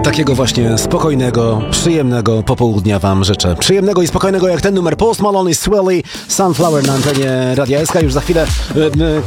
Takiego właśnie spokojnego, przyjemnego popołudnia wam życzę. Przyjemnego i spokojnego jak ten numer Post Malone i Swelly, Sunflower na antenie Radia SK. Już za chwilę